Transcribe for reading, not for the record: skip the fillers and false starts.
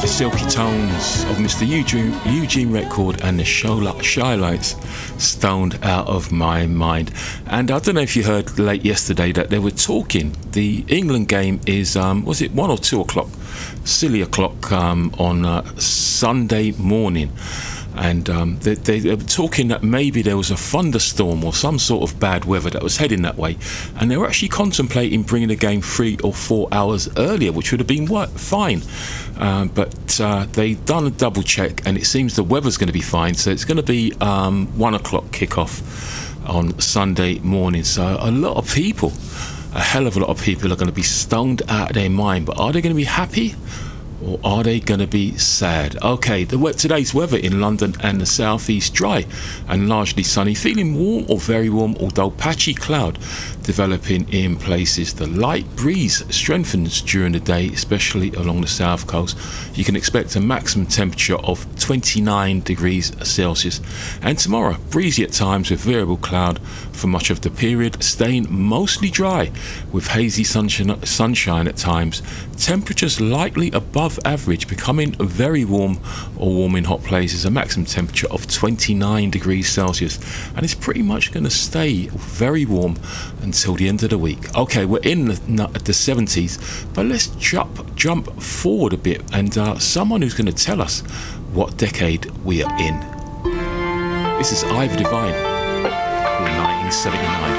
silky tones of Mr. Eugene Record and the Shy Lights, Stoned Out of My Mind. And I don't know if you heard late yesterday that they were talking. The England game is, was it 1 or 2 o'clock? Silly o'clock on Sunday morning. And they were talking that maybe there was a thunderstorm or some sort of bad weather that was heading that way, and they were actually contemplating bringing the game 3 or 4 hours earlier, which would have been fine, but they done a double check and it seems the weather's going to be fine, so it's going to be 1 o'clock kickoff on Sunday morning. So a lot of people, a hell of a lot of people, are going to be stoned out of their mind. But are they going to be happy, or are they going to be sad? Okay, today's weather in London and the southeast: dry and largely sunny, feeling warm or very warm, although patchy cloud developing in places. The light breeze strengthens during the day, especially along the south coast. You can expect a maximum temperature of 29 degrees Celsius. And tomorrow, breezy at times with variable cloud for much of the period, staying mostly dry with hazy sunshine at times. Temperatures likely above average, becoming very warm or warm in hot places, a maximum temperature of 29 degrees Celsius, and it's pretty much going to stay very warm until the end of the week. Okay, we're in the 70s, but let's jump forward a bit, and someone who's going to tell us what decade we are in. This is Ivor Divine, 1979.